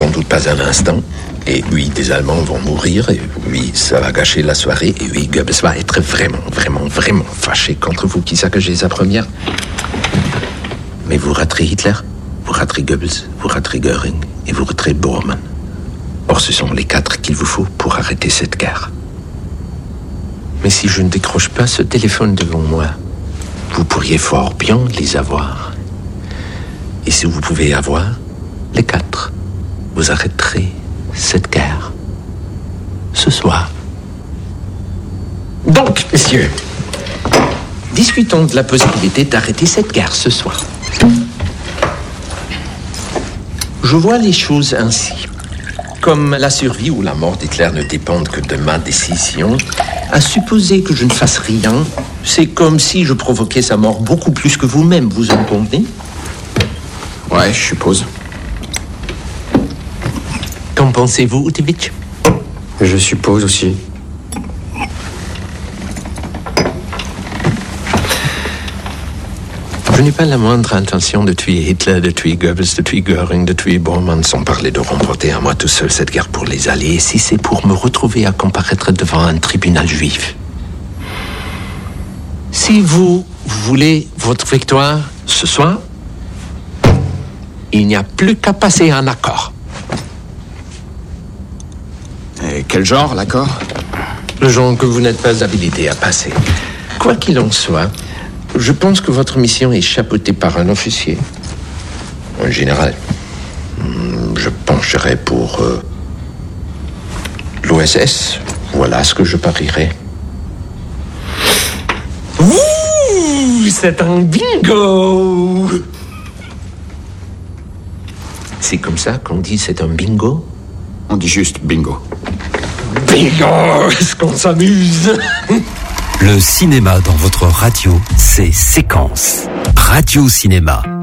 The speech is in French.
Sans doute pas un instant. Et oui, des Allemands vont mourir. Et oui, ça va gâcher la soirée. Et oui, Goebbels va être vraiment fâché contre vous qui saccagez sa première. Mais vous raterez Hitler, vous raterez Goebbels, vous raterez Göring et vous raterez Bormann. Or, ce sont les 4 qu'il vous faut pour arrêter cette guerre. Mais si je ne décroche pas ce téléphone devant moi, vous pourriez fort bien les avoir. Et si vous pouvez avoir les 4, vous arrêterez cette guerre ce soir. Donc, messieurs, discutons de la possibilité d'arrêter cette guerre ce soir. Je vois les choses ainsi. Comme la survie ou la mort d'Hitler ne dépendent que de ma décision, à supposer que je ne fasse rien, c'est comme si je provoquais sa mort beaucoup plus que vous-même, vous en convenez? Ouais, je suppose. Qu'en pensez-vous, Utivitch? Je suppose aussi. Je n'ai pas la moindre intention de tuer Hitler, de tuer Goebbels, de tuer Göring, de tuer Bormann, sans parler de remporter à moi tout seul cette guerre pour les Alliés, si c'est pour me retrouver à comparaître devant un tribunal juif. Si vous voulez votre victoire ce soir, il n'y a plus qu'à passer un accord. Et quel genre, l'accord? Le genre que vous n'êtes pas habilité à passer. Quoi qu'il en soit, je pense que votre mission est chapeautée par un officier, un général. Je pencherai pour l'OSS. Voilà ce que je parierais. Ouh, c'est un bingo! C'est comme ça qu'on dit c'est un bingo? On dit juste bingo. Bingo! Est-ce qu'on s'amuse? Le cinéma dans votre radio, c'est Séquence. Radio Cinéma.